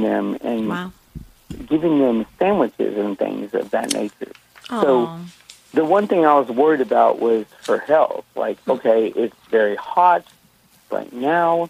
them and Wow. giving them sandwiches and things of that nature. So Aw. the one thing I was worried about was her health. Like, okay, it's very hot right now,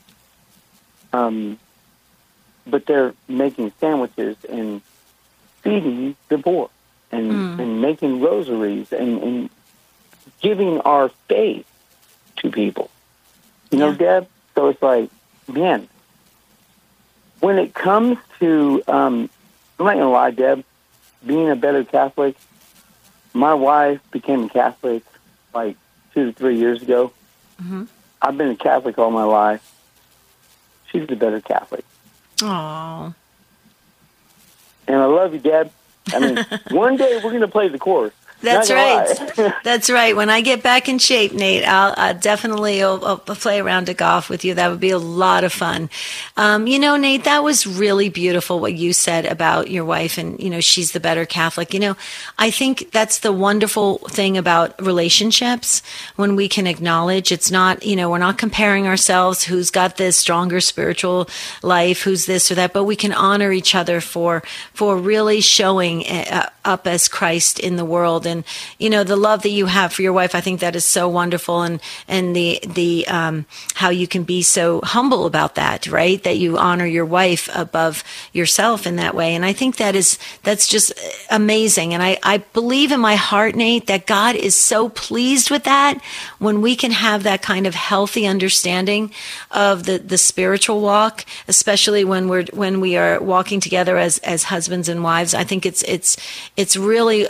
but they're making sandwiches and feeding the poor and making rosaries and giving our faith to people. You know, Deb? So it's like, man, when it comes to, I'm not going to lie, Deb, being a better Catholic, my wife became a Catholic like 2 to 3 years ago. Mm-hmm. I've been a Catholic all my life. She's a better Catholic. Aw. And I love you, Deb. I mean, one day we're going to play the chorus. That's Not right. gonna lie. That's right. When I get back in shape, Nate, I'll definitely I'll play a round of golf with you. That would be a lot of fun. You know, Nate, that was really beautiful what you said about your wife and, you know, she's the better Catholic. You know, I think that's the wonderful thing about relationships when we can acknowledge it's not, you know, we're not comparing ourselves who's got this stronger spiritual life, who's this or that, but we can honor each other for really showing up as Christ in the world. And, you know, the love that you have for your wife, I think that is so wonderful. And the how you can be so humble about that, right? That you honor your wife above yourself in that way. And I think that's just amazing. And I believe in my heart, Nate, that God is so pleased with that when we can have that kind of healthy understanding of the spiritual walk, especially when we are walking together as husbands and wives. I think it's really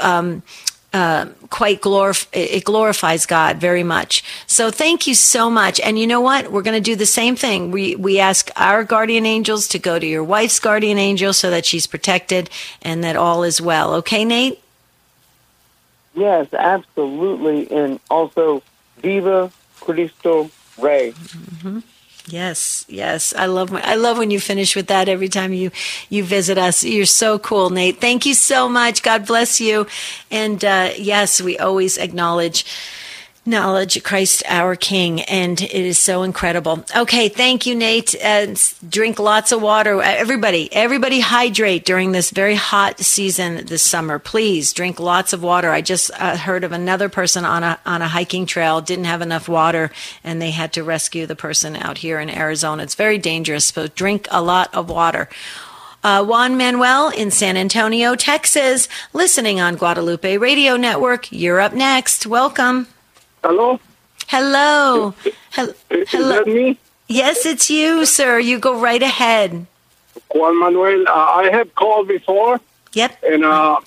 it glorifies God very much. So thank you so much. And you know what? We're going to do the same thing. We ask our guardian angels to go to your wife's guardian angel so that she's protected and that all is well. Okay, Nate? Yes, absolutely. And also, Viva Cristo Rey. Mm-hmm. Yes. I love when you finish with that every time you visit us. You're so cool, Nate. Thank you so much. God bless you. And yes, we always acknowledge Christ our King, and it is so incredible. Okay, thank you, Nate. Drink lots of water. Everybody hydrate during this very hot season this summer. Please drink lots of water. I just heard of another person on a hiking trail, didn't have enough water, and they had to rescue the person out here in Arizona. It's very dangerous, so drink a lot of water. Juan Manuel in San Antonio, Texas, listening on Guadalupe Radio Network. You're up next. Welcome. Hello? Hello. Is that me? Yes, it's you, sir. You go right ahead. Juan Manuel, I have called before. Yep. And I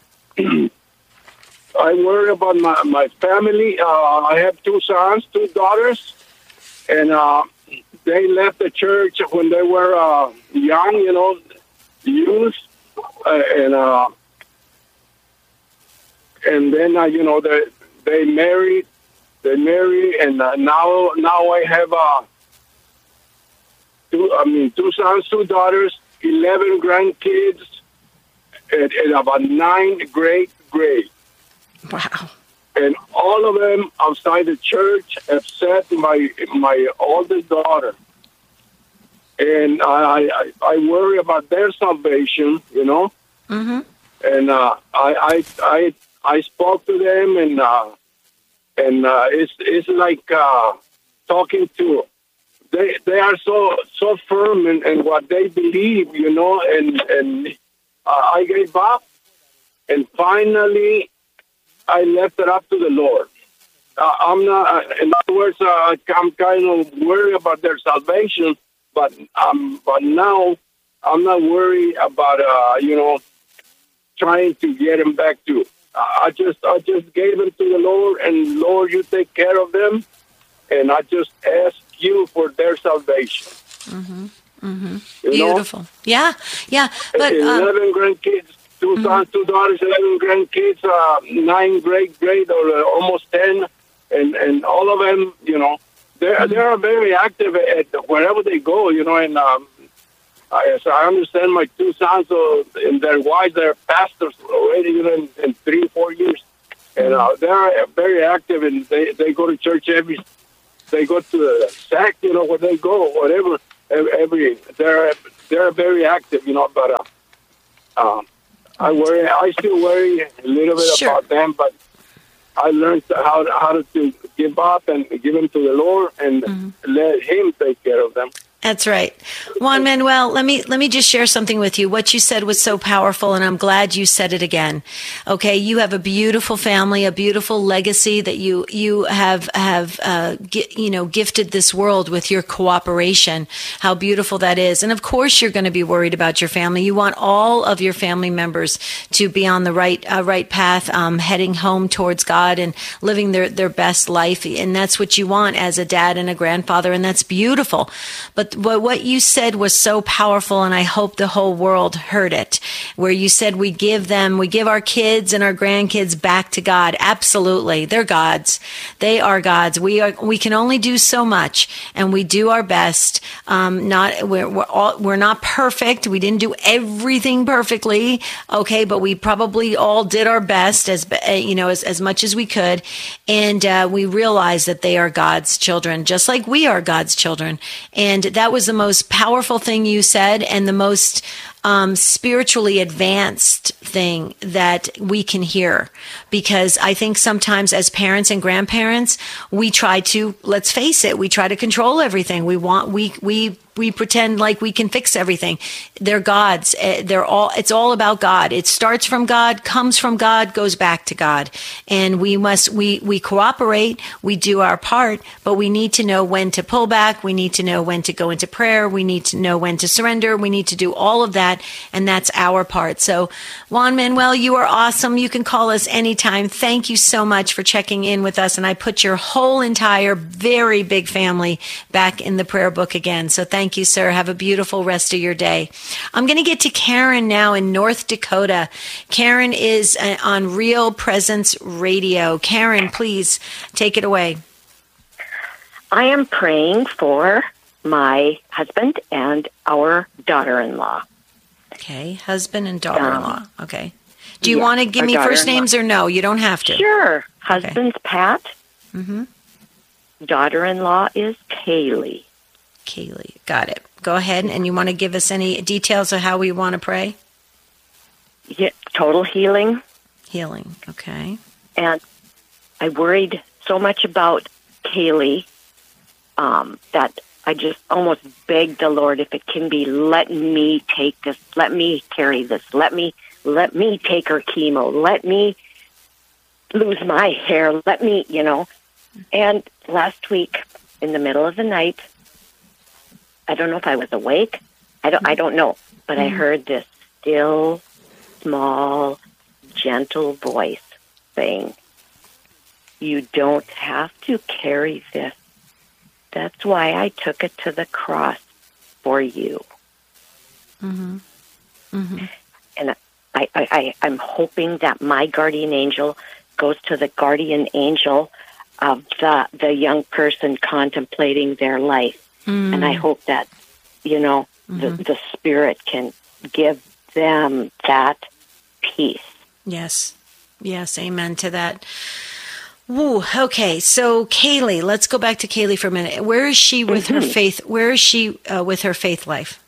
worry about my family. I have 2 sons, 2 daughters. And they left the church when they were young, you know, youth. And then, you know, they married. They marry, and now I have 2 sons, 2 daughters, 11 grandkids, and about 9 great grades. Wow! And all of them outside the church, except my oldest daughter. And I worry about their salvation, you know. Mm-hmm. And I spoke to them and. It's like talking to. They are so firm in what they believe, you know. And I gave up, and finally, I left it up to the Lord. I'm not. In other words, I'm kind of worried about their salvation, but now I'm not worried about you know, trying to get them back to. I just gave them to the Lord, and Lord, you take care of them, and I just ask you for their salvation. Mm-hmm. Mm-hmm. Beautiful. Know? Yeah. But 11 grandkids, 2 sons, 2 daughters, 11 grandkids, 9 great or almost 10, and all of them, you know, they are very active at wherever they go, you know, and. As I understand, my 2 sons and their wives, they're pastors already, you know, in 3 or 4 years. And they're very active, and they go to church they go to the SAC, you know, where they go, whatever. they're very active, but I still worry a little bit about them, but I learned how to give up and give them to the Lord and let Him take care of them. That's right. Juan Manuel, let me just share something with you. What you said was so powerful, and I'm glad you said it again. Okay, you have a beautiful family, a beautiful legacy that you have gifted this world with your cooperation. How beautiful that is. And of course you're going to be worried about your family. You want all of your family members to be on the right path, heading home towards God and living their best life. And that's what you want as a dad and a grandfather, and that's beautiful. But what you said was so powerful, and I hope the whole world heard it, where you said we give our kids and our grandkids back to God. Absolutely. They're God's. They are God's. We can only do so much, and we do our best. We're not perfect. We didn't do everything perfectly. Okay. But we probably all did our best as much as we could. And, we realize that they are God's children, just like we are God's children. And that was the most powerful thing you said, and the most spiritually advanced thing that we can hear. Because I think sometimes as parents and grandparents, we try to, let's face it, we try to control everything. We pretend like we can fix everything. They're God's. It's all about God. It starts from God, comes from God, goes back to God. And we cooperate, we do our part, but we need to know when to pull back. We need to know when to go into prayer. We need to know when to surrender. We need to do all of that. And that's our part. So Juan Manuel, you are awesome. You can call us anytime. Thank you so much for checking in with us. And I put your whole entire very big family back in the prayer book again. So thank you, sir. Have a beautiful rest of your day. I'm going to get to Karen now in North Dakota. Karen is on Real Presence Radio. Karen, please take it away. I am praying for my husband and our daughter-in-law. Okay, husband and daughter-in-law. Okay. Do you want to give me first names or no? You don't have to. Sure. Husband's Pat. Mm-hmm. Daughter-in-law is Kaylee. Kaylee. Got it. Go ahead. And you want to give us any details of how we want to pray? Yeah, total healing. Healing. Okay. And I worried so much about Kaylee that I just almost begged the Lord, if it can be, let me take this, let me carry this, let me take her chemo, let me lose my hair, let me, And last week, in the middle of the night, I don't know if I was awake, I don't know, but I heard this still, small, gentle voice saying, you don't have to carry this. That's why I took it to the cross for you. Mm-hmm. Mm-hmm. And I'm hoping that my guardian angel goes to the guardian angel of the young person contemplating their life. Mm. And I hope that, the Spirit can give them that peace. Yes. Yes. Amen to that. Ooh, okay, so Kaylee, let's go back to Kaylee for a minute. Where is she with her faith? Where is she with her faith life?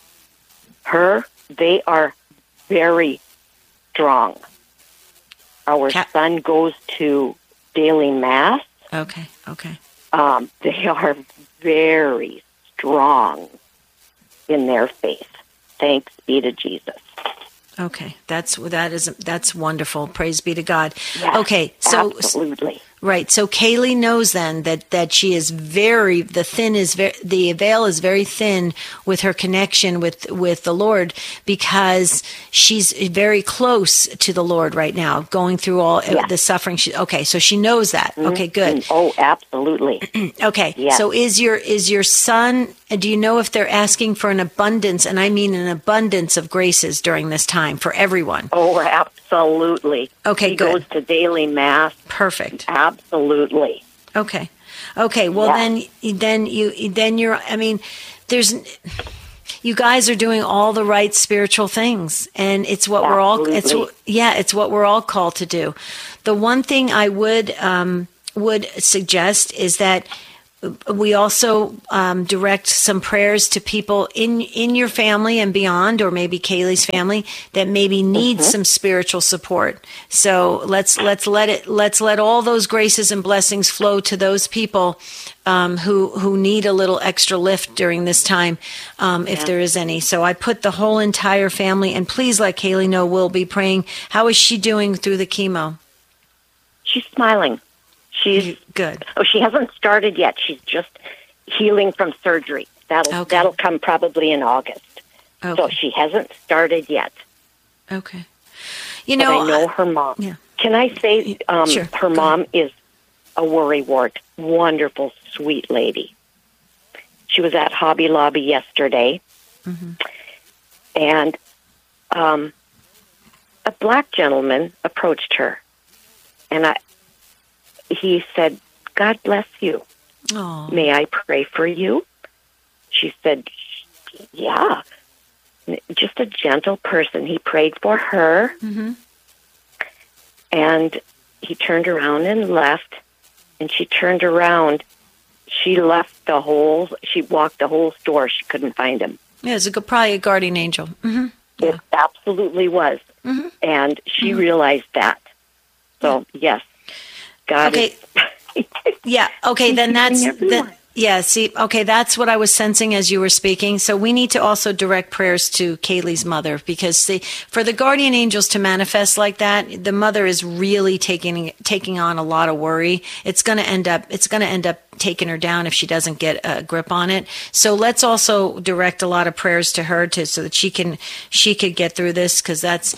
They are very strong. Our son goes to daily mass. Okay. They are very strong in their faith. Thanks be to Jesus. Okay, that's wonderful. Praise be to God. Yes, okay, so absolutely. Right. So Kaylee knows then that she is the veil is very thin with her connection with the Lord, because she's very close to the Lord right now, going through all the suffering. So she knows that. Mm-hmm. Okay, good. Oh, absolutely. Okay. Yes. So is your son, do you know if they're asking for an abundance, and I mean an abundance of graces during this time for everyone? Oh, absolutely. Okay, he good. Goes to daily mass. Perfect. Absolutely. Okay. Well, then you're. I mean, you guys are doing all the right spiritual things, and it's what we're all. It's what we're all called to do. The one thing I would suggest is that we also direct some prayers to people in your family and beyond, or maybe Kaylee's family that maybe need some spiritual support. So let's let all those graces and blessings flow to those people who need a little extra lift during this time, if there is any. So I put the whole entire family, and please let Kaylee know we'll be praying. How is she doing through the chemo? She's smiling. She's good. Oh, she hasn't started yet. She's just healing from surgery. That'll come probably in August. Okay. So she hasn't started yet. Okay. But I know her mom. Yeah. Can I say Sure. her mom is a worrywart, wonderful, sweet lady. She was at Hobby Lobby yesterday, and a black gentleman approached her, and he said, "God bless you. Oh. May I pray for you?" She said, "Yeah." Just a gentle person. He prayed for her, and he turned around and left. And she turned around. She walked the whole store. She couldn't find him. Yeah, it's probably a guardian angel. Yeah. It absolutely was. And she realized that. So, yes, God is... Yeah, okay, then that's... everyone. Yeah, see, okay, that's what I was sensing as you were speaking. So we need to also direct prayers to Kaylee's mother, because see, for the guardian angels to manifest like that, the mother is really taking on a lot of worry. It's going to end up taking her down if she doesn't get a grip on it. So let's also direct a lot of prayers to her so that she could get through this, because that's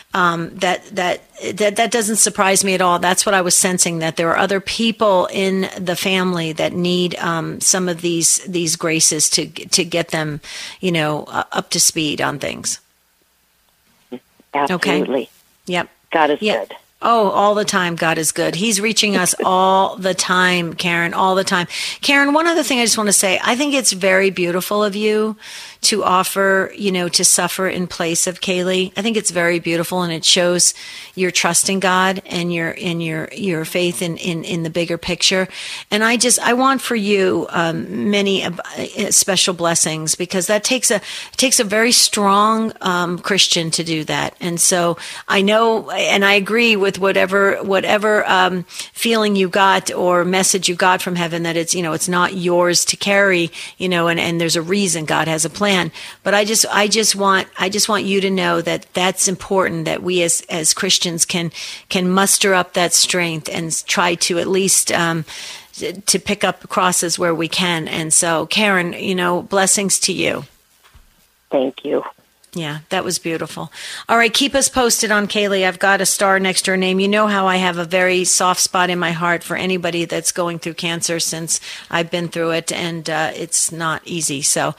that doesn't surprise me at all. That's what I was sensing, that there are other people in the family that need some of these graces to get them, up to speed on things. Absolutely. Okay. Yep. God is good. Oh, all the time, God is good. He's reaching us all the time, Karen, all the time. Karen, one other thing I just want to say, I think it's very beautiful of you to offer, to suffer in place of Kaylee. I think it's very beautiful, and it shows your trust in God and your faith in the bigger picture. And I want for you many special blessings, because that takes a very strong Christian to do that. And so I know, and I agree with whatever feeling you got or message you got from heaven, that it's not yours to carry, and there's a reason. God has a plan. But I just want you to know that that's important, that we as Christians can muster up that strength and try to at least to pick up crosses where we can. And so, Karen, blessings to you. Thank you. Yeah, that was beautiful. All right, keep us posted on Kaylee. I've got a star next to her name. You know how I have a very soft spot in my heart for anybody that's going through cancer, since I've been through it, and it's not easy. So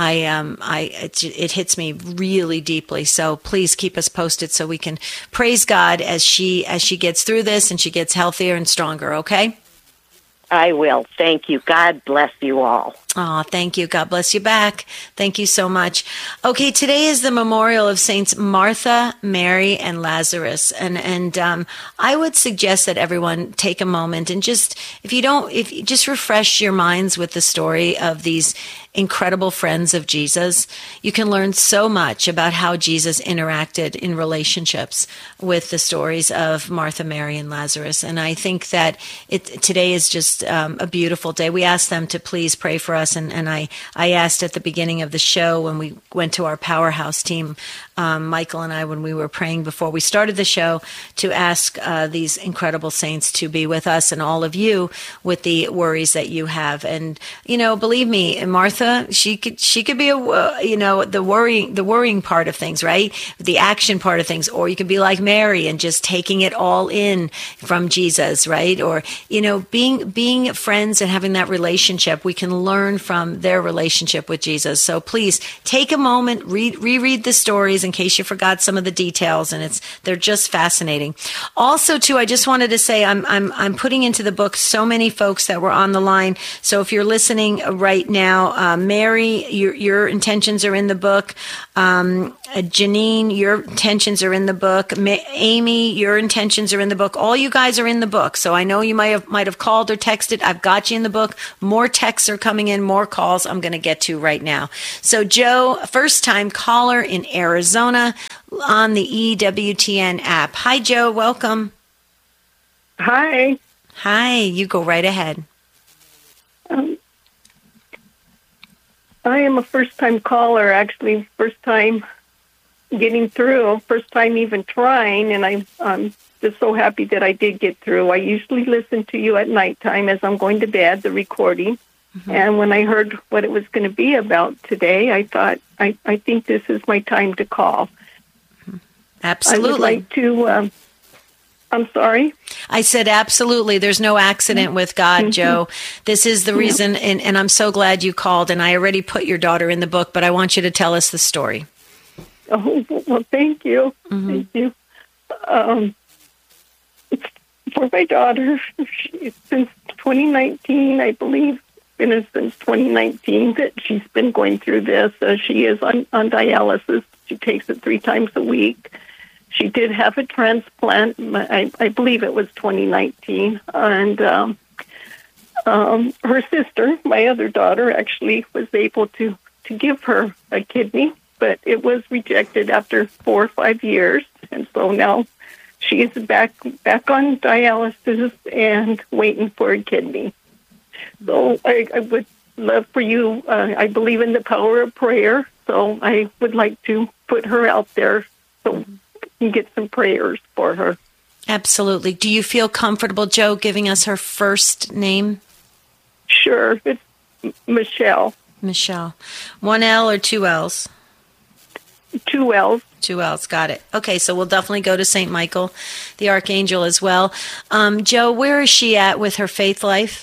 it hits me really deeply. So please keep us posted so we can praise God as she gets through this and she gets healthier and stronger. Okay? I will. Thank you. God bless you all. Oh, thank you. God bless you back. Thank you so much. Okay, today is the memorial of Saints Martha, Mary, and Lazarus. And I would suggest that everyone take a moment and just refresh your minds with the story of these incredible friends of Jesus. You can learn so much about how Jesus interacted in relationships with the stories of Martha, Mary, and Lazarus. And I think that today is just a beautiful day. We asked them to please pray for us. And I asked at the beginning of the show, when we went to our powerhouse team, Michael and I, when we were praying before we started the show, to ask these incredible saints to be with us and all of you with the worries that you have. And, believe me, Martha, she could be the worrying part of things, right? The action part of things. Or you could be like Mary and just taking it all in from Jesus, right? Or, being friends and having that relationship, we can learn from their relationship with Jesus. So please take a moment, reread the stories, in case you forgot some of the details, and they're just fascinating. Also, too, I just wanted to say I'm putting into the book so many folks that were on the line. So if you're listening right now, Mary, your intentions are in the book. Janine, your intentions are in the book. Amy, your intentions are in the book. All you guys are in the book. So I know you might have called or texted. I've got you in the book. More texts are coming in, more calls I'm going to get to right now. So Joe, first time caller in Arizona on the EWTN app. Hi, Joe. Welcome. Hi. Hi. You go right ahead. I am a first-time caller, actually, first time getting through, first time even trying, and I'm just so happy that I did get through. I usually listen to you at nighttime as I'm going to bed, the recording, and when I heard what it was going to be about today, I thought, I think this is my time to call. Absolutely. I would like to... I'm sorry? I said absolutely. There's no accident with God, Joe. This is the reason, and I'm so glad you called, and I already put your daughter in the book, but I want you to tell us the story. Oh, well, thank you. Thank you. For my daughter, since 2019, I believe, been since 2019 that she's been going through this. She is on dialysis. She takes it 3 times a week. She did have a transplant. I believe it was 2019. And her sister, my other daughter, actually was able to give her a kidney, but it was rejected after 4 or 5 years. And so now she is back on dialysis and waiting for a kidney. So I would love for you, I believe in the power of prayer, so I would like to put her out there so and get some prayers for her. Absolutely. Do you feel comfortable, Joe, giving us her first name? Sure. It's Michelle. Michelle. 1 L or 2 L's? 2 L's. 2 L's. Got it. Okay, so we'll definitely go to St. Michael, the Archangel, as well. Joe, where is she at with her faith life?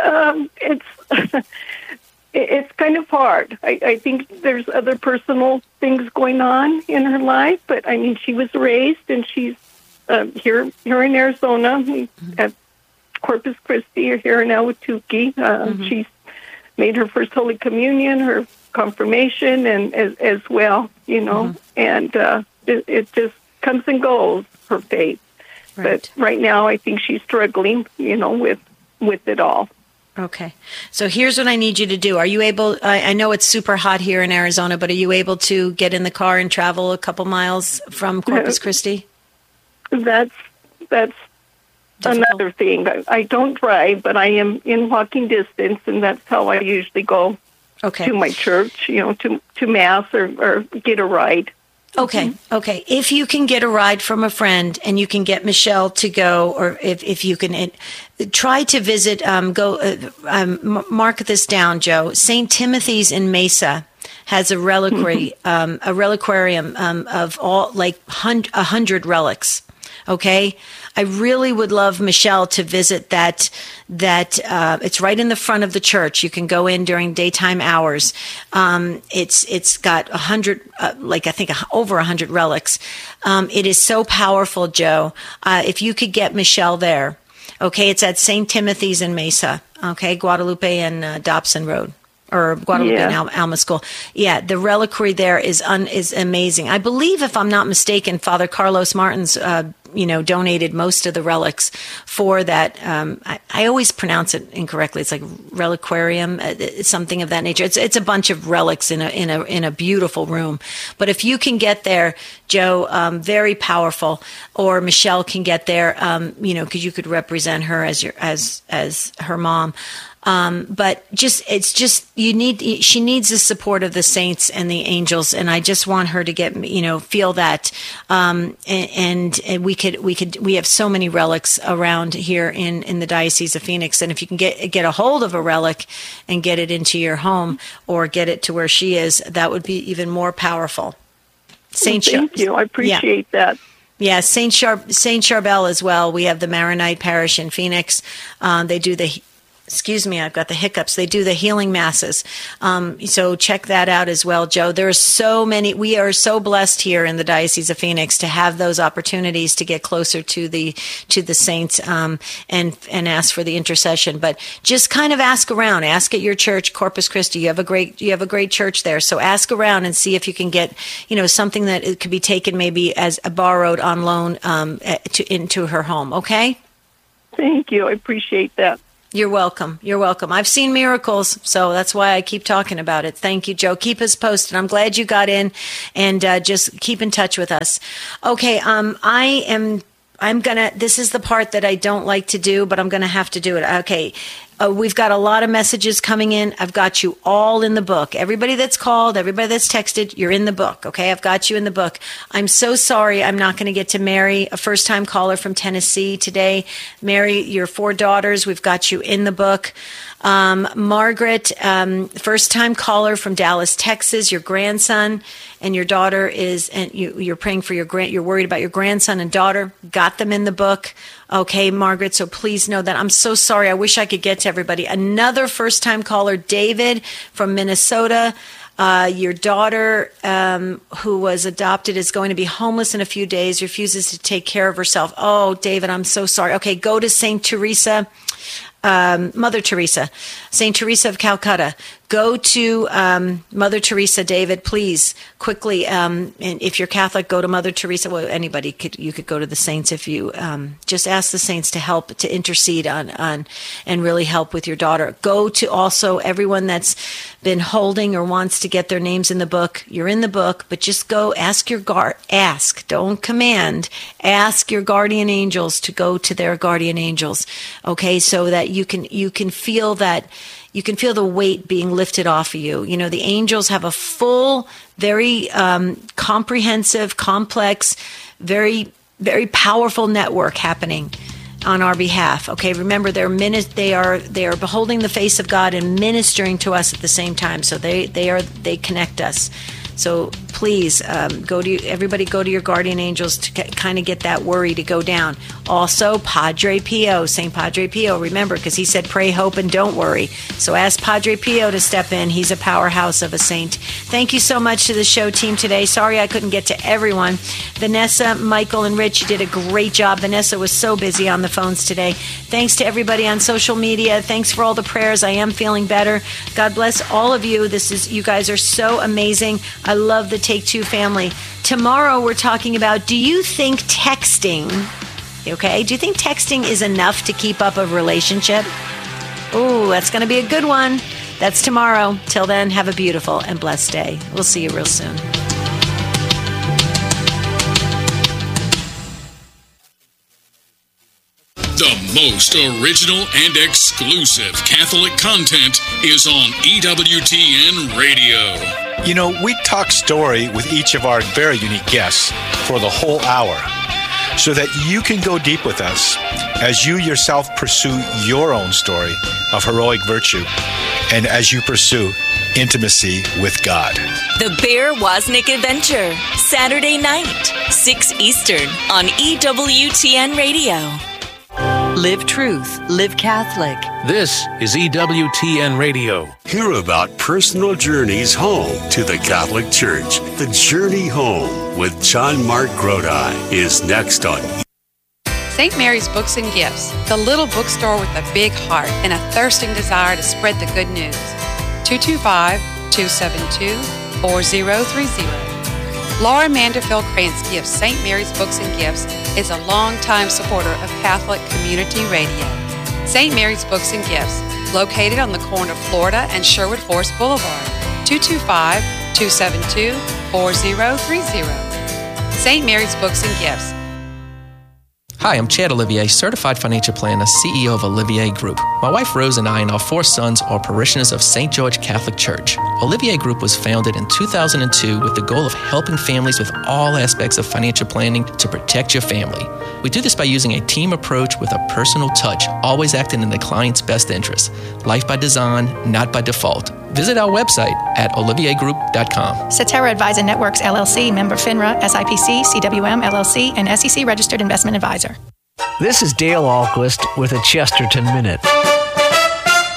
It's kind of hard. I think there's other personal things going on in her life, but I mean, she was raised and she's here in Arizona at Corpus Christi, or here in Ahwatukee. She's made her first Holy Communion, her confirmation, and as well, and it just comes and goes, her faith. Right. But right now, I think she's struggling, with it all. Okay. So here's what I need you to do. Are you able, I know it's super hot here in Arizona, but are you able to get in the car and travel a couple miles from Corpus Christi? That's difficult. Another thing. I don't drive, but I am in walking distance, and that's how I usually go to my church, to Mass or get a ride. Okay. Okay. If you can get a ride from a friend and you can get Michelle to go, or if you can try to visit, mark this down, Joe. St. Timothy's in Mesa has a reliquary, a reliquarium of all, like 100 relics. Okay. I really would love Michelle to visit that, it's right in the front of the church. You can go in during daytime hours. It's got 100, I think over 100 relics. It is so powerful, Joe. If you could get Michelle there. Okay. It's at St. Timothy's in Mesa. Okay. Guadalupe and Dobson Road. Or Guadalupe and Alma School. Yeah, the reliquary there is amazing. I believe, if I'm not mistaken, Father Carlos Martins, donated most of the relics for that. I always pronounce it incorrectly. It's like reliquarium, something of that nature. It's a bunch of relics in a beautiful room. But if you can get there, Joe, very powerful. Or Michelle can get there, because you could represent her as her mom. But she needs the support of the saints and the angels. And I just want her to get, feel that. And we have so many relics around here in the Diocese of Phoenix. And if you can get a hold of a relic and get it into your home or get it to where she is, that would be even more powerful. Thank you. I appreciate that. Yeah, Saint Charbel as well. We have the Maronite Parish in Phoenix. They do the excuse me, I've got the hiccups. They do the healing masses. So check that out as well, Joe. There are so many. We are so blessed here in the Diocese of Phoenix to have those opportunities to get closer to the saints and ask for the intercession. But just kind of ask around. Ask at your church, Corpus Christi. You have a great church there. So ask around and see if you can get something that it could be taken maybe as a borrowed on loan into her home. Okay. Thank you. I appreciate that. You're welcome. You're welcome. I've seen miracles, so that's why I keep talking about it. Thank you, Joe. Keep us posted. I'm glad you got in, and just keep in touch with us. Okay, this is the part that I don't like to do, but I'm going to have to do it. Okay. We've got a lot of messages coming in. I've got you all in the book. Everybody that's called, everybody that's texted, you're in the book. Okay. I've got you in the book. I'm so sorry. I'm not going to get to Mary, a first time caller from Tennessee today. Mary, your 4 daughters, we've got you in the book. Margaret, first time caller from Dallas, Texas, your grandson and your daughter and you're praying for you're worried about your grandson and daughter, got them in the book. Okay, Margaret, so please know that I'm so sorry. I wish I could get to everybody. Another first time caller, David from Minnesota. Your daughter, who was adopted, is going to be homeless in a few days, refuses to take care of herself. Oh, David, I'm so sorry. Okay, go to St. Teresa. Mother Teresa, St. Teresa of Calcutta. Go to Mother Teresa, David, please, quickly. And if you're Catholic, go to Mother Teresa. Well, you could go to the saints if you just ask the saints to help, to intercede on and really help with your daughter. Go to also everyone that's been holding or wants to get their names in the book. You're in the book, but just go ask don't command. Ask your guardian angels to go to their guardian angels. Okay, so that you can feel that. You can feel the weight being lifted off of you. The angels have a full, very comprehensive, complex, very, very powerful network happening on our behalf. Okay, remember they are beholding the face of God and ministering to us at the same time. So they connect us. So please go to your guardian angels to kind of get that worry to go down. Also, Padre Pio, St. Padre Pio, remember, because he said pray, hope, and don't worry. So ask Padre Pio to step in. He's a powerhouse of a saint. Thank you so much to the show team today. Sorry I couldn't get to everyone. Vanessa, Michael, and Rich, you did a great job. Vanessa was so busy on the phones today. Thanks to everybody on social media. Thanks for all the prayers. I am feeling better. God bless all of you. You guys are so amazing. I love the Take Two family. Tomorrow we're talking about, do you think texting is enough to keep up a relationship? Ooh, that's going to be a good one. That's tomorrow. Till then, have a beautiful and blessed day. We'll see you real soon. The most original and exclusive Catholic content is on EWTN Radio. We talk story with each of our very unique guests for the whole hour so that you can go deep with us as you yourself pursue your own story of heroic virtue and as you pursue intimacy with God. The Bear Wozniak Adventure, Saturday night, 6 Eastern on EWTN Radio. Live truth, live Catholic. This is EWTN Radio. Hear about personal journeys home to the Catholic Church. The Journey Home with John Mark Grodi is next on St. Mary's Books and Gifts, the little bookstore with a big heart and a thirsting desire to spread the good news. 225-272-4030. Laura Manderfield Kransky of St. Mary's Books and Gifts is a longtime supporter of Catholic Community Radio. St. Mary's Books and Gifts, located on the corner of Florida and Sherwood Forest Boulevard, 225-272-4030. St. Mary's Books and Gifts. Hi, I'm Chad Olivier, Certified Financial Planner, CEO of Olivier Group. My wife Rose and I and our 4 sons are parishioners of St. George Catholic Church. Olivier Group was founded in 2002 with the goal of helping families with all aspects of financial planning to protect your family. We do this by using a team approach with a personal touch, always acting in the client's best interest. Life by design, not by default. Visit our website at oliviergroup.com. Cetera Advisor Networks, LLC, member FINRA, SIPC, CWM, LLC, and SEC registered investment advisor. This is Dale Ahlquist with a Chesterton Minute.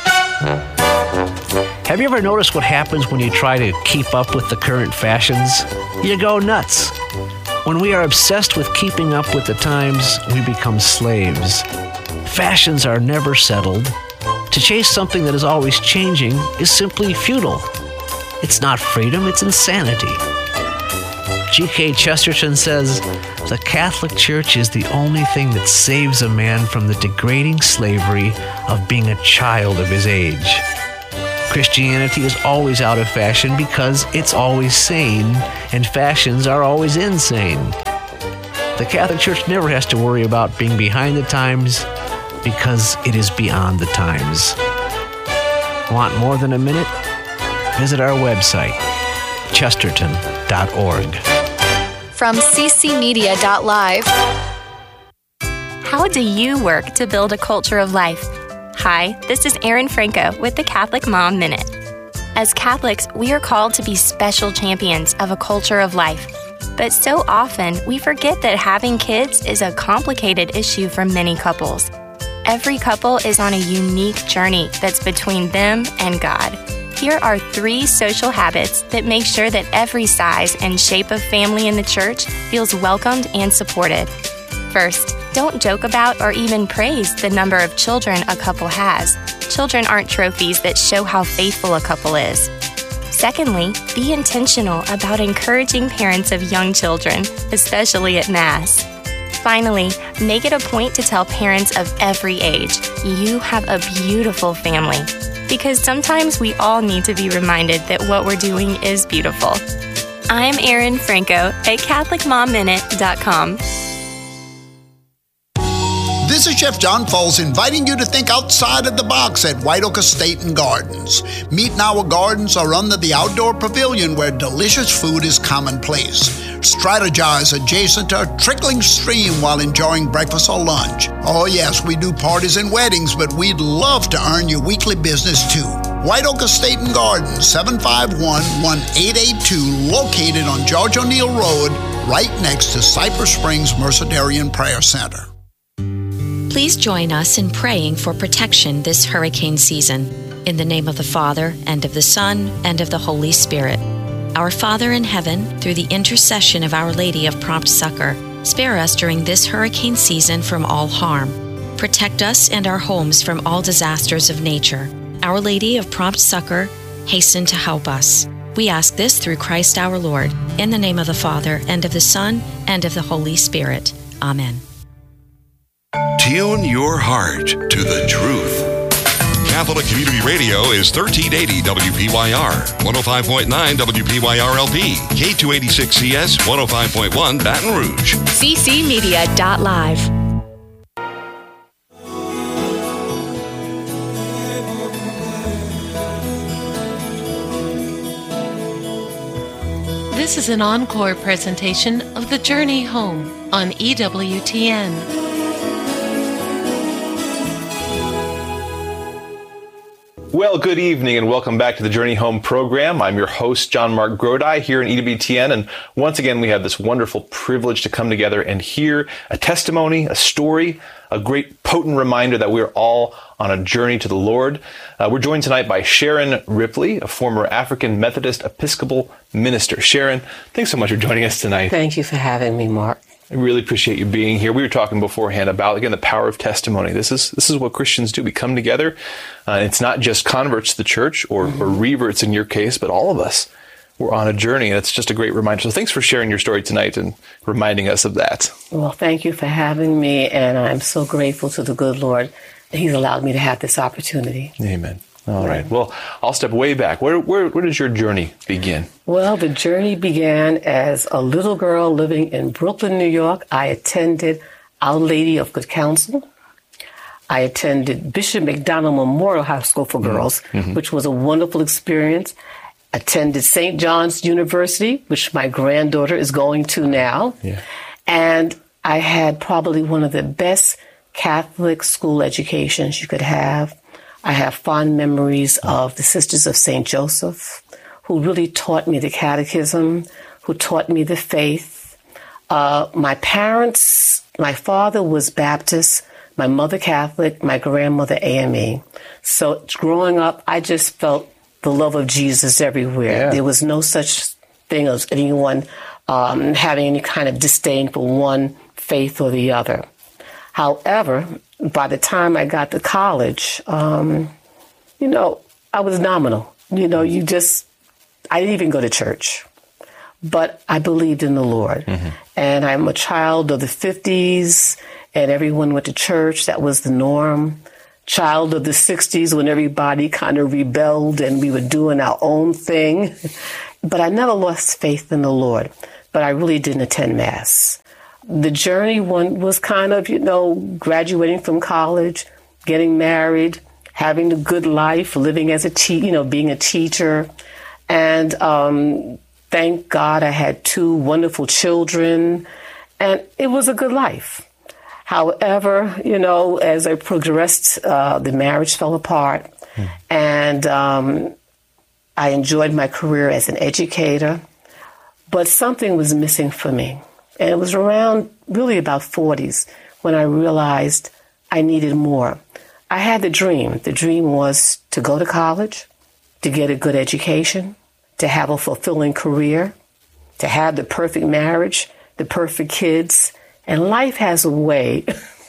Have you ever noticed what happens when you try to keep up with the current fashions? You go nuts. When we are obsessed with keeping up with the times, we become slaves. Fashions are never settled. To chase something that is always changing is simply futile. It's not freedom, it's insanity. G.K. Chesterton says, "The Catholic Church is the only thing that saves a man from the degrading slavery of being a child of his age." Christianity is always out of fashion because it's always sane, and fashions are always insane. The Catholic Church never has to worry about being behind the times because it is beyond the times. Want more than a minute? Visit our website, chesterton.org. From ccmedia.live. How do you work to build a culture of life? Hi, this is Erin Franco with the Catholic Mom Minute. As Catholics, we are called to be special champions of a culture of life. But so often, we forget that having kids is a complicated issue for many couples. Every couple is on a unique journey that's between them and God. Here are 3 social habits that make sure that every size and shape of family in the church feels welcomed and supported. First, don't joke about or even praise the number of children a couple has. Children aren't trophies that show how faithful a couple is. Secondly, be intentional about encouraging parents of young children, especially at Mass. Finally, make it a point to tell parents of every age, you have a beautiful family. Because sometimes we all need to be reminded that what we're doing is beautiful. I'm Erin Franco at CatholicMomMinute.com. This is Chef John Foles inviting you to think outside of the box at White Oak Estate and Gardens. Meet in our gardens or under the outdoor pavilion where delicious food is commonplace. Strategize adjacent to a trickling stream while enjoying breakfast or lunch. Oh yes, we do parties and weddings, but we'd love to earn your weekly business too. White Oak Estate and Gardens, 751-1882, located on George O'Neill Road, right next to Cypress Springs Mercedarian Prayer Center. Please join us in praying for protection this hurricane season. In the name of the Father, and of the Son, and of the Holy Spirit. Our Father in heaven, through the intercession of Our Lady of Prompt Succor, spare us during this hurricane season from all harm. Protect us and our homes from all disasters of nature. Our Lady of Prompt Succor, hasten to help us. We ask this through Christ our Lord, in the name of the Father, and of the Son, and of the Holy Spirit. Amen. Tune your heart to the truth. Catholic Community Radio is 1380 WPYR, 105.9 WPYR-LP, K286CS, 105.1 Baton Rouge. ccmedia.live. This is an encore presentation of The Journey Home on EWTN. Well, good evening and welcome back to the Journey Home program. I'm your host, John Mark Grodi, here in EWTN. And once again, we have this wonderful privilege to come together and hear a testimony, a story, a great potent reminder that we're all on a journey to the Lord. We're joined tonight by Sharon Ripley, a former African Methodist Episcopal minister. Sharon, thanks so much for joining us tonight. Thank you for having me, Mark. I really appreciate you being here. We were talking beforehand about, again, the power of testimony. This is what Christians do. We come together. It's not just converts to the church or reverts in your case, but all of us. We're on a journey, and it's just a great reminder. So thanks for sharing your story tonight and reminding us of that. Well, thank you for having me, and I'm so grateful to the good Lord that He's allowed me to have this opportunity. Amen. All right. Well, I'll step way back. Where does your journey begin? Well, the journey began as a little girl living in Brooklyn, New York. I attended Our Lady of Good Counsel. I attended Bishop McDonald Memorial High School for Girls, which was a wonderful experience. Attended St. John's University, which my granddaughter is going to now. Yeah. And I had probably one of the best Catholic school educations you could have. I have fond memories of the Sisters of St. Joseph, who really taught me the catechism, who taught me the faith. My parents, my father was Baptist, my mother Catholic, my grandmother AME. So growing up, I just felt the love of Jesus everywhere. Yeah. There was no such thing as anyone having any kind of disdain for one faith or the other. However, by the time I got to college, I was nominal. I didn't even go to church. But I believed in the Lord. Mm-hmm. And I'm a child of the 50s, and everyone went to church. That was the norm. Child of the 60s, when everybody kind of rebelled and we were doing our own thing. But I never lost faith in the Lord. But I really didn't attend Mass. The journey one was kind of, graduating from college, getting married, having a good life, living as being a teacher. And thank God I had 2 wonderful children, and it was a good life. However, as I progressed, the marriage fell apart, and I enjoyed my career as an educator, but something was missing for me. And it was around really about 40s when I realized I needed more. I had the dream. The dream was to go to college, to get a good education, to have a fulfilling career, to have the perfect marriage, the perfect kids. And life has a way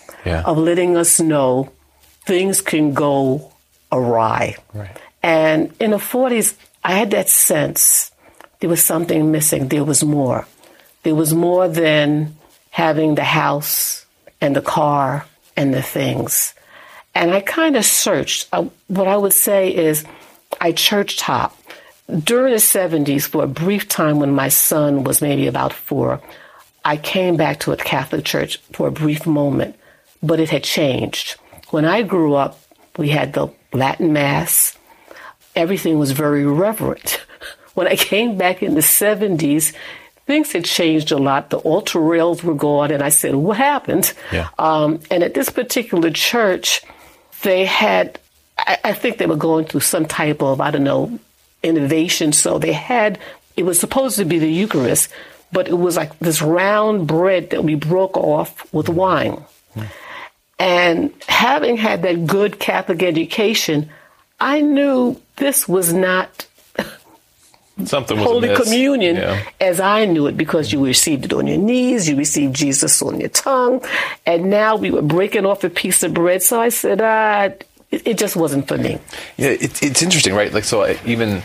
of letting us know things can go awry. Right. And in the 40s, I had that sense there was something missing. There was more. There was more than having the house and the car and the things. And I kind of searched. What I would say is I church hopped. During the 70s, for a brief time when my son was maybe about 4, I came back to a Catholic church for a brief moment, but it had changed. When I grew up, we had the Latin Mass. Everything was very reverent. When I came back in the 70s, things had changed a lot. The altar rails were gone, and I said, what happened? Yeah. And at this particular church, they had, I think they were going through some type of, innovation. So it was supposed to be the Eucharist, but it was like this round bread that we broke off with wine. Mm. And having had that good Catholic education, I knew this was not something was Holy amiss. Communion as I knew it, because you received it on your knees, you received Jesus on your tongue, and now we were breaking off a piece of bread. So I said, it just wasn't for me. Yeah, it's interesting, right? Like, so even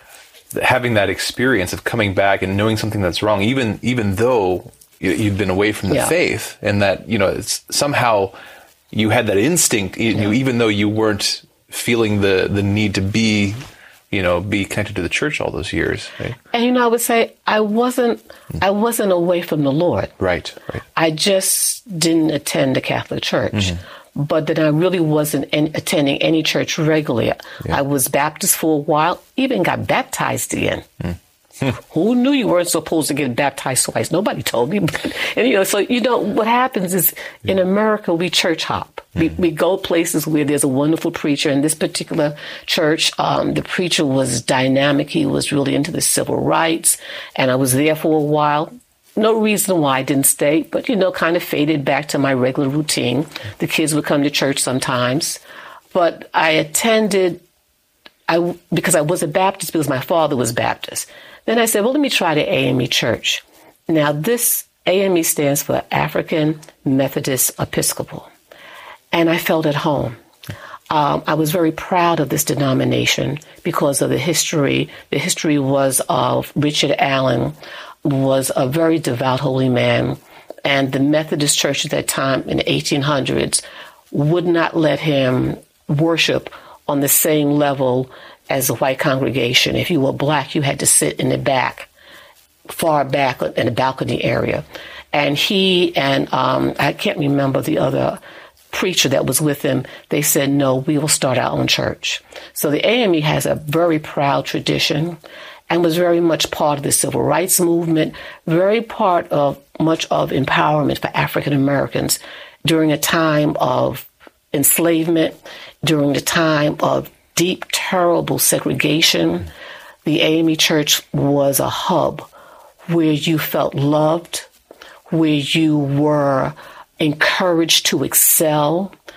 having that experience of coming back and knowing something that's wrong, even though you'd been away from the faith, and that, it's somehow you had that instinct, even though you weren't feeling the need to be connected to the church all those years. Right? And, I would say I wasn't away from the Lord. Right. I just didn't attend the Catholic church. Mm-hmm. But then I really wasn't attending any church regularly. Yeah. I was Baptist for a while, even got baptized again. Who knew you weren't supposed to get baptized twice? Nobody told me. And, what happens is in America, we church hop. We go places where there's a wonderful preacher. In this particular church, the preacher was dynamic. He was really into the civil rights. And I was there for a while. No reason why I didn't stay, but, kind of faded back to my regular routine. The kids would come to church sometimes. But I attended, because I was a Baptist, because my father was Baptist. Then I said, well, let me try the AME church. Now, this AME stands for African Methodist Episcopal. And I felt at home. I was very proud of this denomination because of the history. The history was of Richard Allen, was a very devout holy man, and the Methodist Church at that time in the 1800s would not let him worship on the same level as the white congregation. If you were black, you had to sit in the back, far back in the balcony area. And he and I can't remember the other preacher that was with him, they said, no, we will start our own church. So the AME has a very proud tradition and was very much part of the civil rights movement, very part of much of empowerment for African Americans during a time of enslavement, during the time of deep, terrible segregation. The AME Church was a hub where you felt loved, where you were encouraged to excel.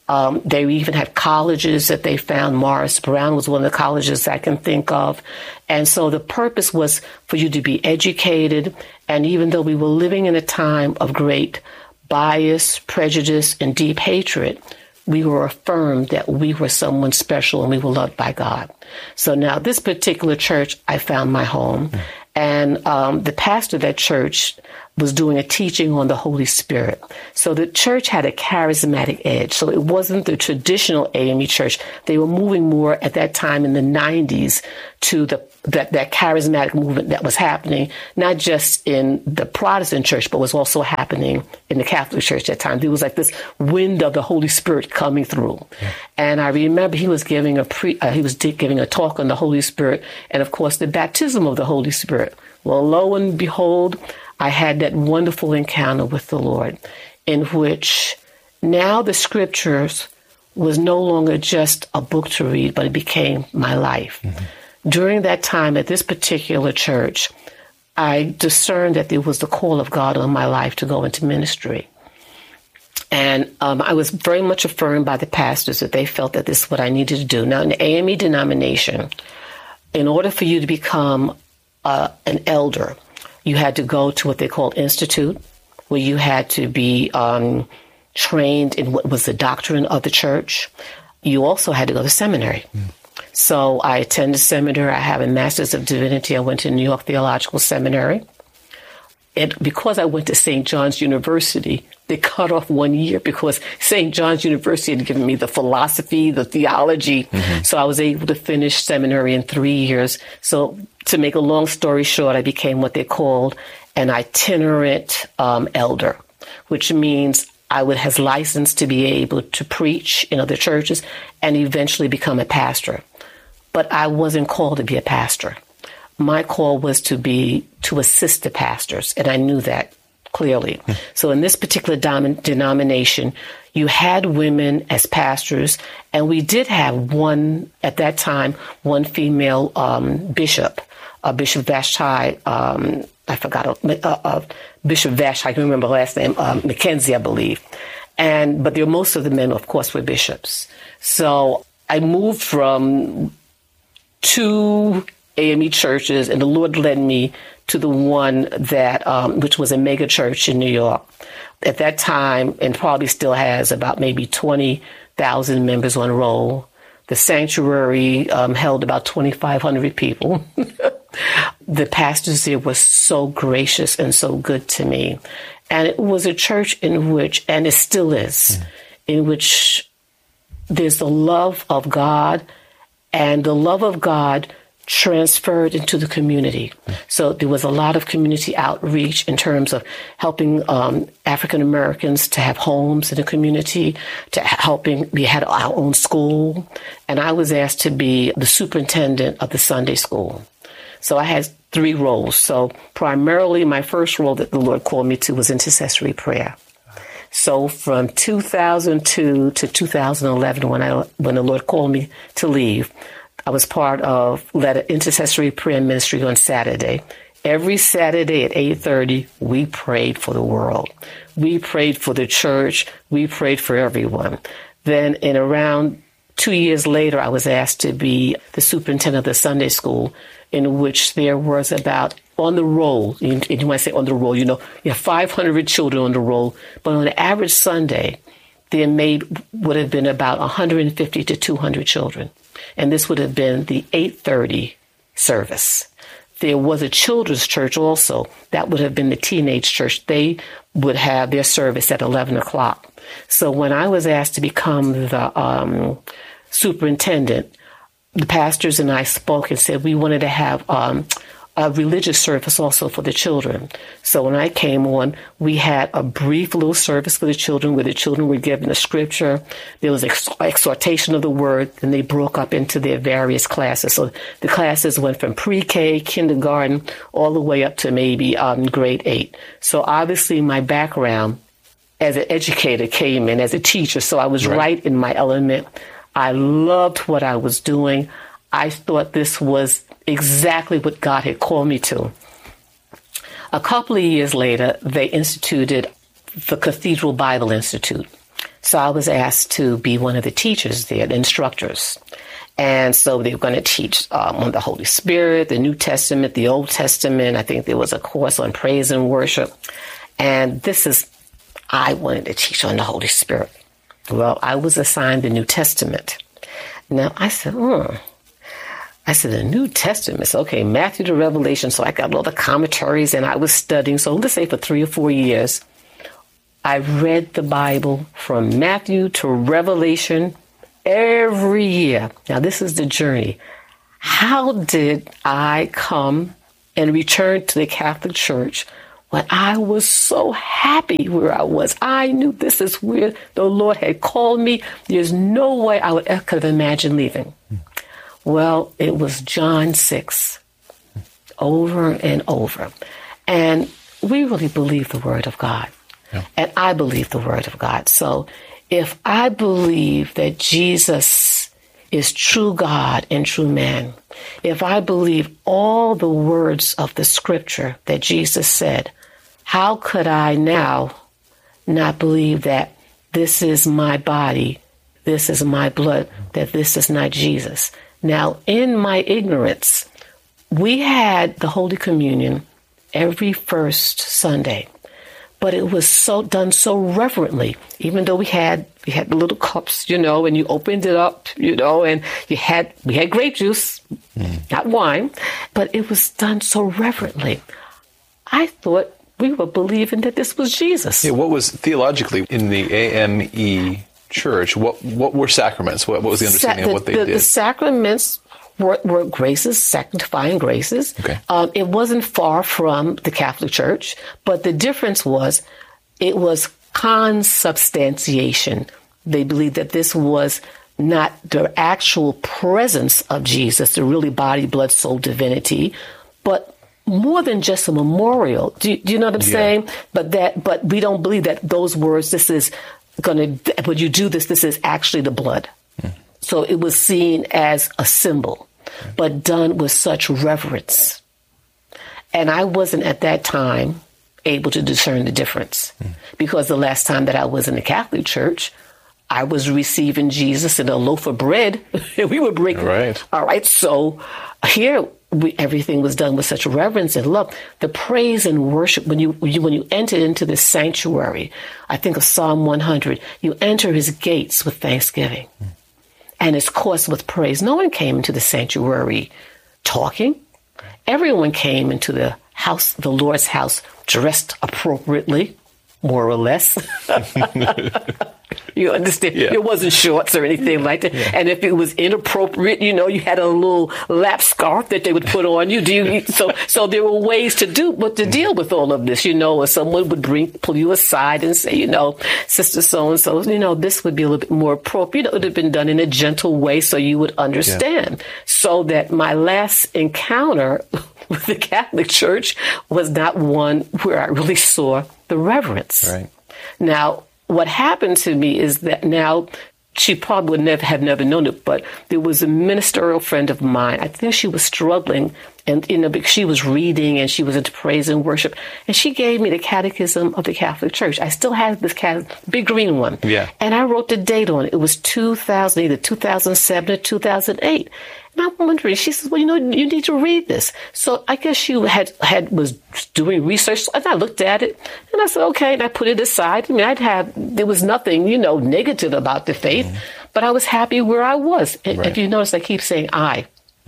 They even had colleges that they found. Morris Brown was one of the colleges I can think of. And so the purpose was for you to be educated. And even though we were living in a time of great bias, prejudice, and deep hatred, we were affirmed that we were someone special and we were loved by God. So now this particular church, I found my home. And the pastor of that church was doing a teaching on the Holy Spirit. So the church had a charismatic edge. So it wasn't the traditional AME church. They were moving more at that time in the 90s to that charismatic movement that was happening, not just in the Protestant church, but was also happening in the Catholic church at that time. There was like this wind of the Holy Spirit coming through. Yeah. And I remember he was giving a talk on the Holy Spirit and, of course, the baptism of the Holy Spirit. Well, lo and behold, I had that wonderful encounter with the Lord in which now the scriptures was no longer just a book to read, but it became my life. Mm-hmm. During that time at this particular church, I discerned that there was the call of God on my life to go into ministry. And I was very much affirmed by the pastors that they felt that this is what I needed to do. Now, in the AME denomination, in order for you to become an elder, you had to go to what they call institute, where you had to be trained in what was the doctrine of the church. You also had to go to seminary. Mm. So I attended seminary. I have a Master's of Divinity. I went to New York Theological Seminary. And because I went to St. John's University, they cut off 1 year because St. John's University had given me the philosophy, the theology. Mm-hmm. So I was able to finish seminary in 3 years. So to make a long story short, I became what they called an itinerant elder, which means I was licensed to be able to preach in other churches and eventually become a pastor. But I wasn't called to be a pastor. My call was to assist the pastors, and I knew that clearly. So in this particular denomination, you had women as pastors, and we did have at that time, one female bishop, Bishop Vashti, I forgot, Bishop Vashti, I can remember the last name, Mackenzie, I believe. But most of the men, of course, were bishops. So I moved from 2 AME churches, and the Lord led me to the one that, which was a mega church in New York. At that time, and probably still has about maybe 20,000 members on roll. The sanctuary held about 2,500 people. The pastors there were so gracious and so good to me. And it was a church in which, and it still is, in which there's the love of God, and the love of God transferred into the community. So there was a lot of community outreach in terms of helping African Americans to have homes in the community, we had our own school, and I was asked to be the superintendent of the Sunday school. So I had 3 roles. So primarily my first role that the Lord called me to was intercessory prayer. So from 2002 to 2011, when the Lord called me to leave, I was led an intercessory prayer ministry on Saturday. Every Saturday at 8:30, we prayed for the world. We prayed for the church. We prayed for everyone. Then in around 2 years later, I was asked to be the superintendent of the Sunday school, in which there was about, on the roll, and when I say on the roll, you have 500 children on the roll, but on an average Sunday, there would have been about 150 to 200 children. And this would have been the 8:30 service. There was a children's church also. That would have been the teenage church. They would have their service at 11 o'clock. So when I was asked to become the superintendent, the pastors and I spoke and said we wanted to have a religious service also for the children. So when I came on, we had a brief little service for the children where the children were given a scripture. There was exhortation of the word, and they broke up into their various classes. So the classes went from pre-K, kindergarten, all the way up to maybe grade 8. So obviously my background as an educator came in as a teacher, so I was right in my element. I loved what I was doing. I thought this was exactly what God had called me to. A couple of years later, they instituted the Cathedral Bible Institute. So I was asked to be one of the teachers there, the instructors. And so they were going to teach on the Holy Spirit, the New Testament, the Old Testament. I think there was a course on praise and worship. And I wanted to teach on the Holy Spirit. Well, I was assigned the New Testament. Now, I said, the New Testament. So, okay, Matthew to Revelation. So I got all the commentaries and I was studying. So let's say for 3 or 4 years, I read the Bible from Matthew to Revelation every year. Now, this is the journey. How did I come and return to the Catholic Church when I was so happy where I was? I knew this is where the Lord had called me. There's no way I could have imagined leaving. Well, it was John 6 over and over. And we really believe the Word of God. Yeah. And I believe the Word of God. So if I believe that Jesus is true God and true man, if I believe all the words of the Scripture that Jesus said, how could I now not believe that this is my body, this is my blood, that this is not Jesus? Now, in my ignorance, we had the Holy Communion every first Sunday, but it was done so reverently, even though we had the little cups, and you opened it up, and we had grape juice, not wine, but it was done so reverently. I thought we were believing that this was Jesus. Yeah, what was theologically in the AME Church? What were sacraments? What was the understanding of what they did? The sacraments were graces, sanctifying graces. Okay. It wasn't far from the Catholic Church, but the difference was it was consubstantiation. They believed that this was not the actual presence of Jesus, the really body, blood, soul, divinity, but more than just a memorial. Do you know what I'm saying? But we don't believe that those words, when you do this is actually the blood. So it was seen as a symbol, but done with such reverence. And I wasn't at that time able to discern the difference, because the last time that I was in the Catholic Church, I was receiving Jesus in a loaf of bread. We were breaking. Right. All right. So here, everything was done with such reverence and love. The praise and worship, when you enter into this sanctuary, I think of Psalm 100, you enter his gates with thanksgiving and his courts with praise. No one came into the sanctuary talking. Everyone came into the house, the Lord's house, dressed appropriately, more or less. You understand? Yeah. It wasn't shorts or anything like that. Yeah. And if it was inappropriate, you had a little lap scarf that they would put on you. So there were ways to deal with all of this, or someone would pull you aside and say, Sister so-and-so, this would be a little bit more appropriate. It would have been done in a gentle way so you would understand. Yeah. So that my last encounter with the Catholic Church was not one where I really saw the reverence. Right. Now, what happened to me is that now, she probably would have never known it, but there was a ministerial friend of mine. I think she was struggling, and because she was reading and she was into praise and worship, and she gave me the Catechism of the Catholic Church. I still have this big green one. Yeah. And I wrote the date on it. It was 2000, either 2007 or 2008. And I'm wondering, she says, well, you need to read this. So I guess she was doing research, and I looked at it, and I said, okay, and I put it aside. I mean, there was nothing, negative about the faith, but I was happy where I was. Right. If you notice, I keep saying I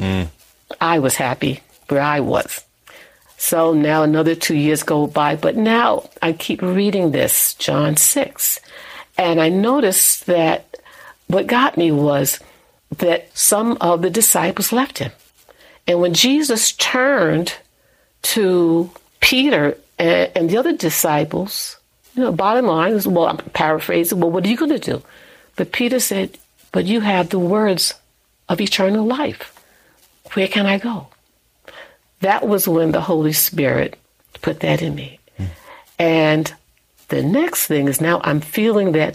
was happy where I was. So now another 2 years go by, but now I keep reading this, John 6, and I noticed that what got me was that some of the disciples left him. And when Jesus turned to Peter and the other disciples, bottom line is, I'm paraphrasing, what are you going to do? But Peter said, but you have the words of eternal life. Where can I go? That was when the Holy Spirit put that in me. And the next thing is now I'm feeling that,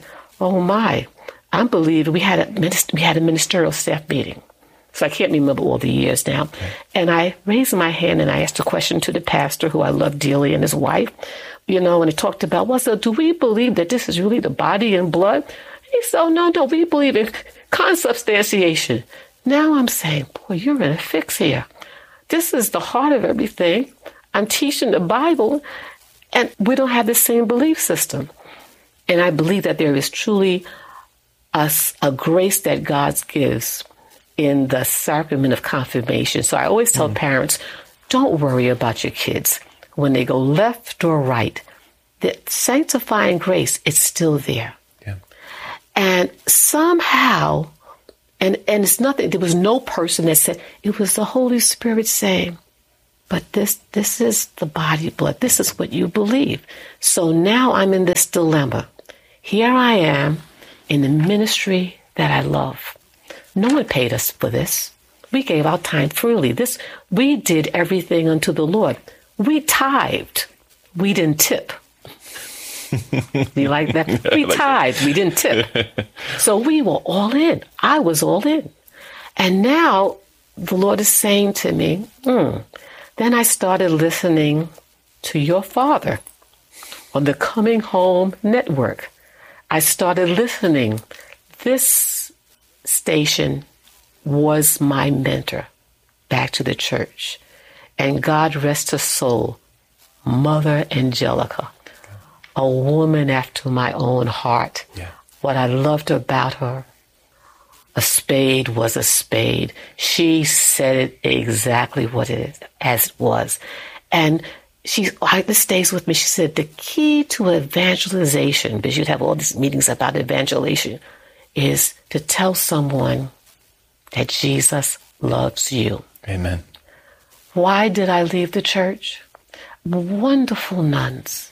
I believe we had a ministerial staff meeting. So I can't remember all the years now. Okay. And I raised my hand and I asked a question to the pastor, who I love dearly, and his wife, and he talked about, so do we believe that this is really the body and blood? He said, oh, no, we believe in consubstantiation. Now I'm saying, boy, you're in a fix here. This is the heart of everything. I'm teaching the Bible, and we don't have the same belief system. And I believe that there is truly a grace that God gives in the sacrament of confirmation. So I always tell parents, don't worry about your kids. When they go left or right, the sanctifying grace is still there. Yeah. And somehow, and it's nothing, there was no person that said, it was the Holy Spirit saying, but this is the body blood. This is what you believe. So now I'm in this dilemma. Here I am in the ministry that I love. No one paid us for this. We gave our time freely. We did everything unto the Lord. We tithed. We didn't tip. You like that? We tithed. We didn't tip. So we were all in. I was all in. And now the Lord is saying to me, Then I started listening to your father on the Coming Home Network. I started listening. This station was my mentor back to the church. And God rest her soul, Mother Angelica, a woman after my own heart. Yeah. What I loved about her, a spade was a spade. She said it exactly what it is, as it was. And this stays with me. She said, the key to evangelization, because you'd have all these meetings about evangelization, is to tell someone that Jesus loves you. Amen. Why did I leave the church? Wonderful nuns.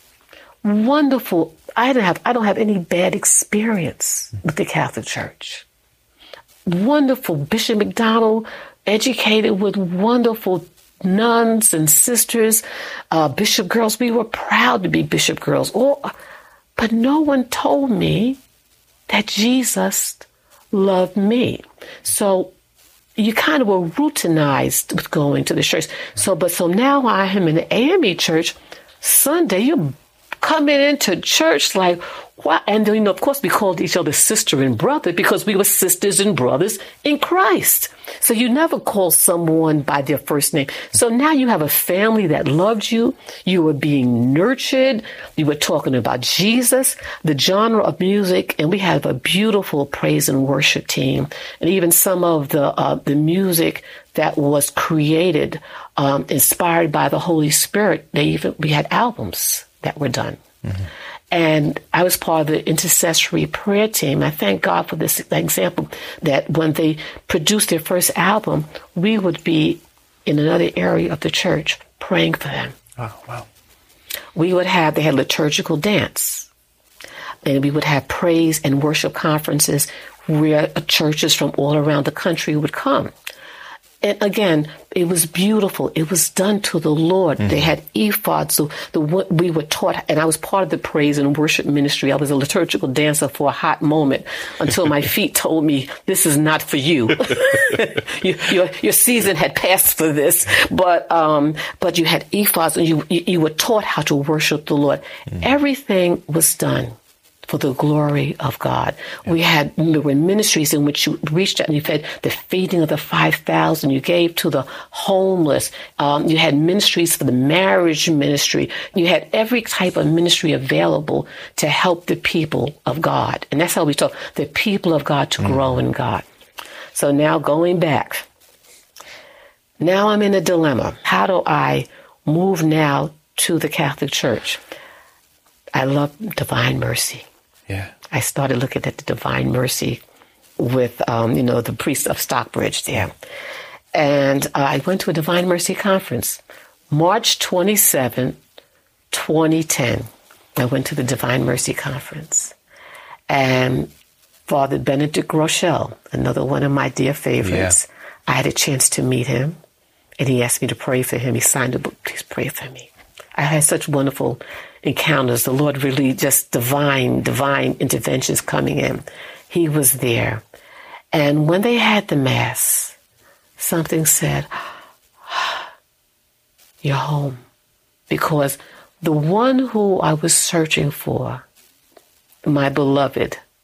Wonderful. I don't have any bad experience with the Catholic Church. Wonderful. Bishop McDonald, educated with wonderful nuns and sisters, bishop girls. We were proud to be bishop girls. But no one told me that Jesus loved me. So you kind of were routinized with going to the church. So now I am in the AME church. Sunday, you're coming into church like, what? And then, of course, we called each other sister and brother because we were sisters and brothers in Christ. So you never call someone by their first name. So now you have a family that loved you. You were being nurtured. You were talking about Jesus, the genre of music, and we have a beautiful praise and worship team. And even some of the music that was created, inspired by the Holy Spirit, we had albums that were done. Mm-hmm. And I was part of the intercessory prayer team. I thank God for this example that when they produced their first album, we would be in another area of the church praying for them. Oh, wow. They had liturgical dance. And we would have praise and worship conferences where churches from all around the country would come. And again, it was beautiful. It was done to the Lord. Mm-hmm. They had ephods. So we were taught, and I was part of the praise and worship ministry. I was a liturgical dancer for a hot moment until my feet told me, this is not for you. Your season had passed for this. But you had ephods, and you were taught how to worship the Lord. Mm-hmm. Everything was done for the glory of God. Yeah. There were ministries in which you reached out and you fed the feeding of the 5,000. You gave to the homeless. You had ministries for the marriage ministry. You had every type of ministry available to help the people of God. And that's how we taught the people of God to grow in God. So now going back, now I'm in a dilemma. How do I move now to the Catholic Church? I love Divine Mercy. Yeah. I started looking at the Divine Mercy with, the priest of Stockbridge there. And I went to a Divine Mercy conference, March 27, 2010. I went to the Divine Mercy conference. And Father Benedict Rochelle, another one of my dear favorites, I had a chance to meet him. And he asked me to pray for him. He signed a book, please pray for me. I had such wonderful encounters. The Lord really just divine interventions coming in. He was there. And when they had the Mass, something said, you're home. Because the one who I was searching for, my beloved,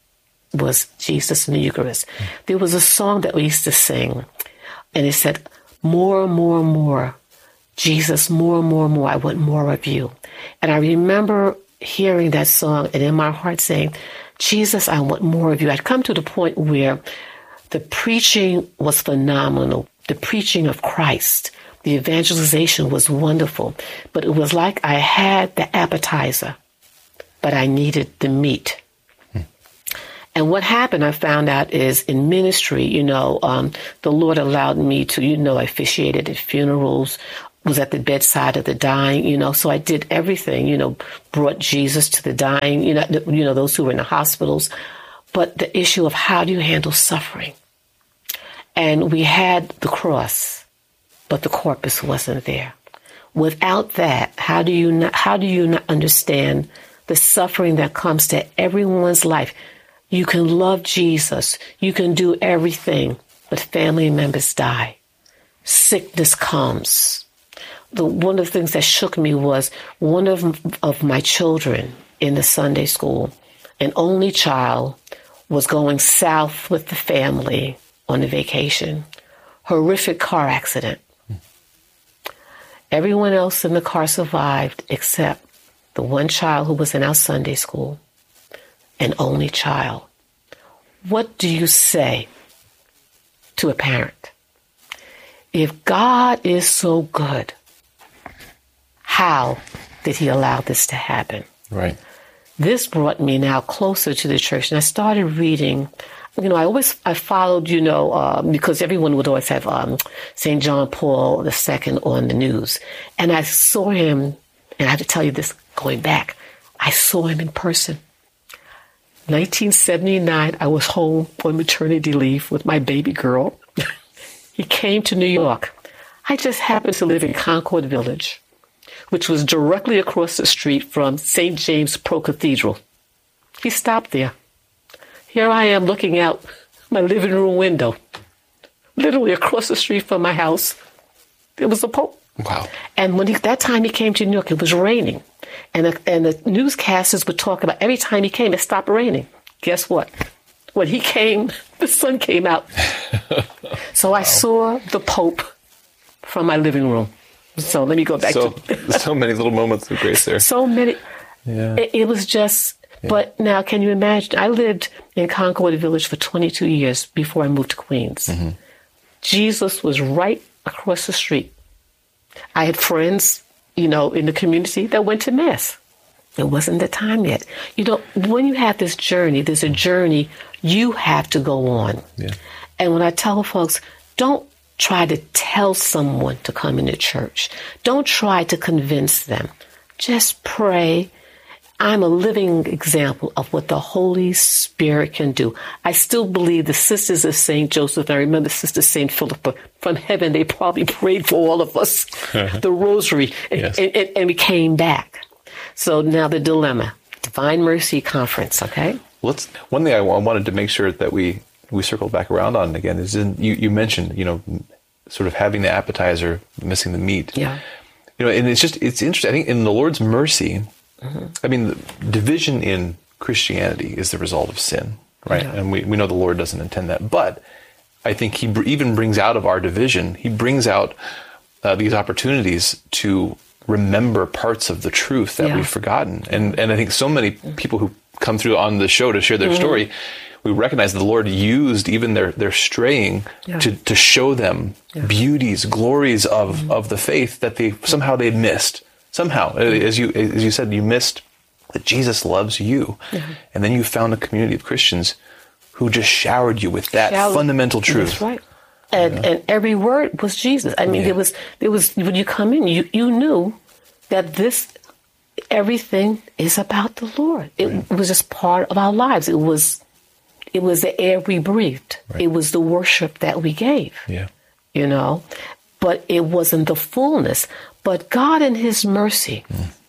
was Jesus in the Eucharist. There was a song that we used to sing, and it said, more, more, more. Jesus, more, more, more. I want more of you. And I remember hearing that song and in my heart saying, Jesus, I want more of you. I'd come to the point where the preaching was phenomenal. The preaching of Christ, the evangelization was wonderful. But it was like I had the appetizer, but I needed the meat. And what happened, I found out, is in ministry, the Lord allowed me to, I officiated at funerals, was at the bedside of the dying, so I did everything, brought Jesus to the dying, those who were in the hospitals. But the issue of how do you handle suffering? And we had the cross, but the corpus wasn't there. Without that, how do you not understand the suffering that comes to everyone's life? You can love Jesus. You can do everything, but family members die. Sickness comes. One of the things that shook me was one of my children in the Sunday school, an only child, was going south with the family on a vacation. Horrific car accident. Everyone else in the car survived except the one child who was in our Sunday school. An only child. What do you say to a parent? If God is so good, how did he allow this to happen? Right. This brought me now closer to the church, and I started reading. I followed, because everyone would always have St. John Paul II on the news. And I saw him, and I have to tell you this going back, I saw him in person. 1979, I was home on maternity leave with my baby girl. He came to New York. I just happened to live in Concord Village, which was directly across the street from St. James Pro Cathedral. He stopped there. Here I am looking out my living room window, literally across the street from my house. There was the Pope. Wow. And that time he came to New York, it was raining. And the newscasters would talk about every time he came, it stopped raining. Guess what? When he came, the sun came out. So I saw the Pope from my living room. So let me go back to... so many little moments of grace there. So many. Yeah. It was just... Yeah. But now, can you imagine? I lived in Concord Village for 22 years before I moved to Queens. Mm-hmm. Jesus was right across the street. I had friends, in the community that went to Mass. It wasn't the time yet. When you have this journey, there's a journey you have to go on. Yeah. And when I tell folks, don't try to tell someone to come into church. Don't try to convince them. Just pray. I'm a living example of what the Holy Spirit can do. I still believe the Sisters of St. Joseph, and I remember Sister St. Philippa from heaven, they probably prayed for all of us, the rosary, yes. and we came back. So now the dilemma, Divine Mercy Conference, okay? One thing I wanted to make sure that we circle back around on again is you mentioned, sort of having the appetizer, missing the meat. Yeah. And it's interesting. I think in the Lord's mercy, mm-hmm. I mean, the division in Christianity is the result of sin, right? Yeah. And we know the Lord doesn't intend that. But I think he even brings out of our division, he brings out these opportunities to remember parts of the truth that we've forgotten. And I think so many people who come through on the show to share their mm-hmm. story, we recognize that the Lord used even their straying to show them beauties, glories of the faith that they'd missed. Somehow, as you said, you missed that Jesus loves you. Mm-hmm. And then you found a community of Christians who just showered you with that fundamental truth. That's right. And every word was Jesus. I mean, there was when you come in, you knew that everything is about the Lord. It was just part of our lives. It was the air we breathed. Right. It was the worship that we gave. Yeah. But it wasn't the fullness. But God in his mercy.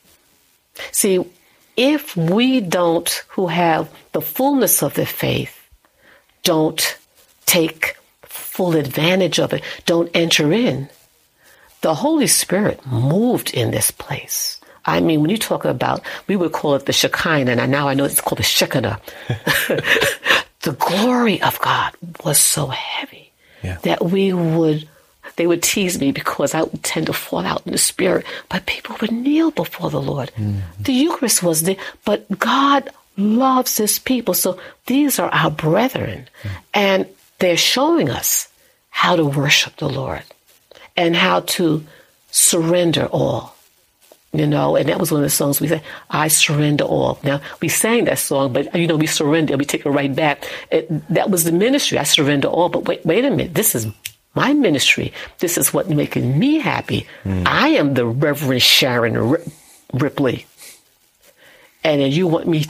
See, if we who have the fullness of the faith, don't take full advantage of it, don't enter in, the Holy Spirit moved in this place. I mean, when you talk about, we would call it the Shekinah, and now I know it's called the Shekinah. the glory of God was so heavy that they would tease me because I would tend to fall out in the spirit, but people would kneel before the Lord. The Eucharist was there, but God loves his people. So these are our brethren, and they're showing us how to worship the Lord and how to surrender all. And that was one of the songs we said, I surrender all. Now, we sang that song, but, we surrender, we take it right back. That was the ministry, I surrender all. But wait a minute, this is my ministry. This is what's making me happy. I am the Reverend Sharon Ripley. And then you want me